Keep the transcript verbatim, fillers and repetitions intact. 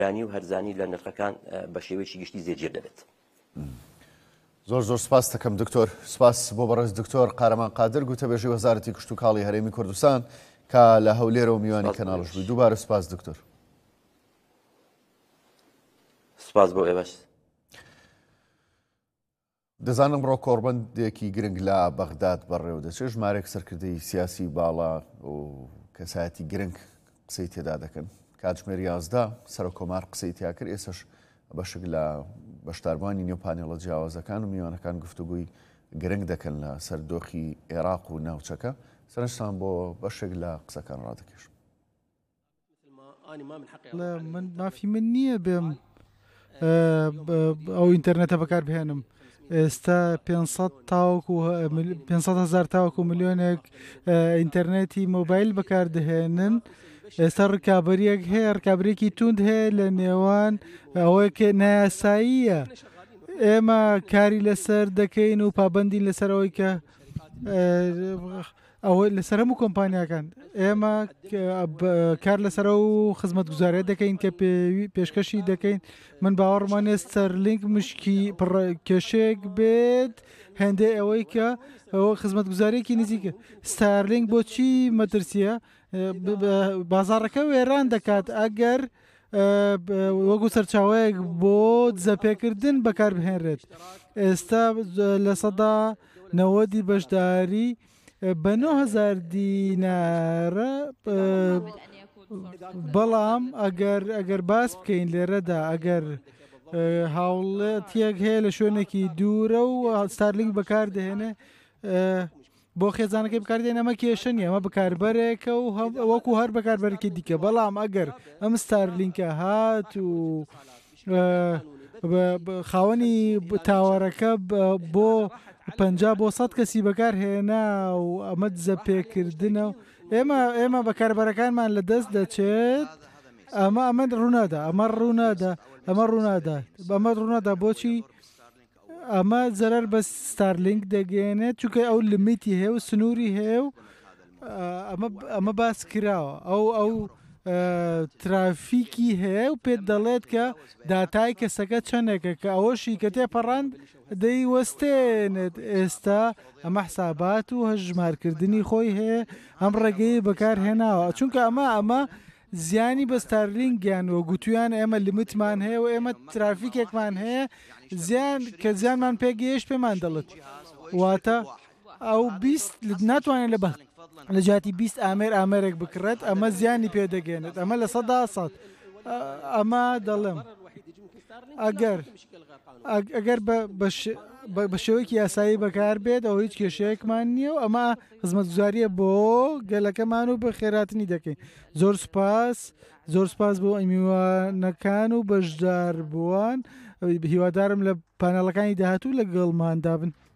و هەرزانی لە نرخەکان بە شێوەیەکی گشتی زێگیر دەبێت. زۆر زۆر سپاس دەکەم دکتۆر. سپاس بۆ بەڕێز دکتۆر قارەمان قادر گوتەبێژی وەزارەتی کشت و کاڵی هەرێمی کوردستان کە لە هەولێرەوە میوانی کەناڵش بووی. دووبارە سپاس دکتۆر. سپاس بۆ ئێوەش. دەزانم ڕۆ کۆڕبەندێکی گرنگ لە بەغداد بەڕێوە دەچێت ژمارێک سەرکردەی سیاسی باڵا و کەسایەتی گرنگ قسەی تێدا دەکەن. کاتژمێر یازدە سەرۆک کۆمار قسەی تیا کرد، ئێسش بەشک لە بەشداربوانی نێو پانێڵە جیاوازەکان و میوانەکان گفتوگوی گرنگ دەکەن لە سەردۆخی عێراق و ناوچەکە. سەرنجتان بۆ بەشێک لە قسەکان ڕادەکەش. من مافی من نییە بێم ئەو ئینتەرنێتە بەکار بهێنم. ئێستا پێنسەد هەزار تاوەکو ملیۆنێک ئینتەرنێتی مۆبایل بەکار دەهێنن. ئێستا ڕکابەریەک هەیە، ڕکابرێکی توند هەیە لە نێوان ئەوەیە کە نایاساییە. ئێمە کاری لەسەر دەکەین و پابەندین لەسەرەوەی کە ئەوە لەسەر هەموو کۆمپانیاکان ئێمە کار لەسەر و خزمەت گوزارێت دەکەین کە پێشکەشی دەکەین. من باوەڕمانێ ستەرلینک مشکی کێشەیەک بێت هەندێک ئەوەی کە ئەوە خزمەت گوزارێکی نزیکە. ستارلینک بۆچی مەترسیە؟ بازارەکە وێران دەکات ئەگەر وەکو سەرچاوەیەک بۆ دزەپێکردن بەکار بهێنرێت. ئێستا لە سەدا نەوەدی بەشداری بە نۆ هەزار دینارە، بەڵام ئەگەر ئەگەر باس بکەین لێرەدا ئەگەر هاوڵەتیەک هەیە لە شوێنێکی دوورە و ستارلینک بەکار دەهێنێ بۆ خێزانەکەی بەکاردێن، ئەمە کێشە نیە، ئەمە بەکاربەرێکە و وەکو هەر بەکاربەرێکی دیکە. بەڵام ئەگەر ئەم ستارلینکە هات و خاوەنی تاوەڕەکە بۆ پەنجا بۆ سەد کەسی بەکار هێنا و ئەمە دزەپێکردنە و ئێمە ئێمە بەکاربەرەکانمان لە دەست دەچێت. ئەمە ئەمە ڕوونادا ئەمە ڕوونادا ئەمە ڕوونادا ئەمە ڕوونادا بۆچی؟ ئەمە زەرەر بە ستارلینک دەگەێنێت چونکە ئەو لمیتی هەیە و سنووری هەیە و ئەمە باس کراوە. ئەو ئەو ترافیکی هەیە و پێت دەڵێت کە داتای کەسەکە چەندێکە کە ئەوەشی کە تێپەڕاند دەیوەستێنێت. ئێستا ئەمە حسابات و هەژمارکردنی خۆی هەیە، ئەم ڕێگەی بەکار هێناوە چونکە ئەمە ئەمە زیانی بە ستارلینگیانەوە گوتویان ئێمە لیمتمان هەیە و ئێمە ترافیکێکمان هەیە زیان کە زیانمان پێگەیشت پێمان دەڵێت. واتە ئەو بیست ناتوانێت لە بە لە جاتی بیست ئامێر ئامێرێک بکڕێت، ئەمە زیانی پێدەگەێنێت. ئەمە لە سەدا سەد ئەمە دەڵێم ئەگەر ئەگەر بە شێوەیەکی یاسایی بەکار بێت ئەو هیچ کێشەیەکمان نییە و ئەمە خزمەتگوزاریە بۆ گەلەکەمان و بە خێراتنی دەکەین. زۆر سوپاس زۆر سپاس بۆ ئەمیوانەکان و بەشدار بووان. هیوادارم لە پانەڵەکانی داهاتوو لەگەڵمان دابن.